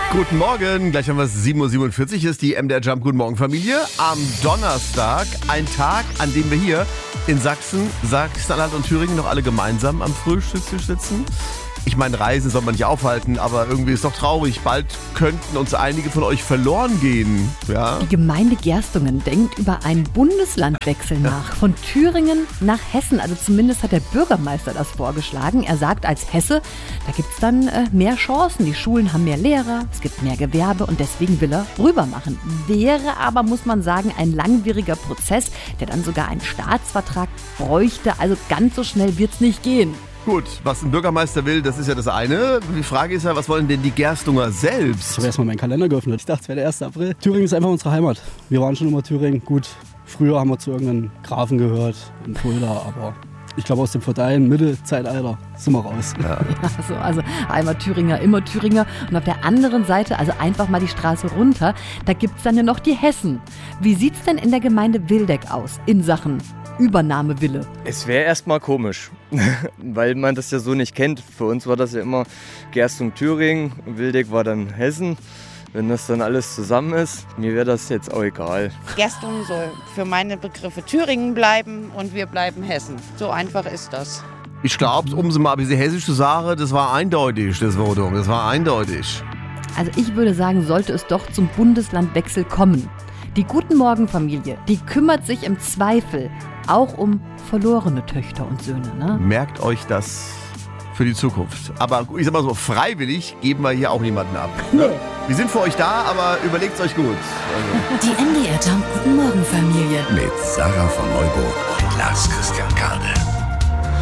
Guten Morgen, gleich haben wir es, 7.47 Uhr, hier ist die MDR Jump. Guten Morgen, Familie. Am Donnerstag, ein Tag, an dem wir hier in Sachsen, Sachsen-Anhalt und Thüringen noch alle gemeinsam am Frühstückstisch sitzen. Ich meine, Reisen soll man nicht aufhalten, aber irgendwie ist doch traurig. Bald könnten uns einige von euch verloren gehen. Ja? Die Gemeinde Gerstungen denkt über einen Bundeslandwechsel nach. Von Thüringen nach Hessen. Also zumindest hat der Bürgermeister das vorgeschlagen. Er sagt, als Hesse, da gibt es dann mehr Chancen. Die Schulen haben mehr Lehrer, es gibt mehr Gewerbe und deswegen will er rüber machen. Wäre aber, muss man sagen, ein langwieriger Prozess, der dann sogar einen Staatsvertrag bräuchte. Also ganz so schnell wird es nicht gehen. Gut, was ein Bürgermeister will, das ist ja das eine. Die Frage ist ja, was wollen denn die Gerstunger selbst? Ich habe erstmal meinen Kalender geöffnet. Ich dachte, es wäre der 1. April. Thüringen ist einfach unsere Heimat. Wir waren schon immer Thüringen. Gut, früher haben wir zu irgendeinem Grafen gehört, in Fulda, aber ich glaube, aus dem feudalen Mittelzeitalter sind wir raus. Ja. Also einmal Thüringer, immer Thüringer. Und auf der anderen Seite, also einfach mal die Straße runter, da gibt es dann ja noch die Hessen. Wie sieht es denn in der Gemeinde Wildeck aus in Sachen Übernahmewille? Es wäre erstmal komisch, weil man das ja so nicht kennt. Für uns war das ja immer Gerstung Thüringen, Wildeck war dann Hessen. Wenn das dann alles zusammen ist, mir wäre das jetzt auch egal. Gerstungen soll für meine Begriffe Thüringen bleiben und wir bleiben Hessen. So einfach ist das. Ich glaube, um es mal ein bisschen hessisch zu sagen, das war eindeutig, das Votum. Das war eindeutig. Also ich würde sagen, sollte es doch zum Bundeslandwechsel kommen. Die Guten Morgen Familie, die kümmert sich im Zweifel auch um verlorene Töchter und Söhne. Ne? Merkt euch das für die Zukunft. Aber ich sag mal so, freiwillig geben wir hier auch niemanden ab. Ne? Nee. Wir sind für euch da, aber überlegt es euch gut. Also. Die MDR Jump Guten Morgen Familie. Mit Sarah von Neuburg und Lars Christian Kade.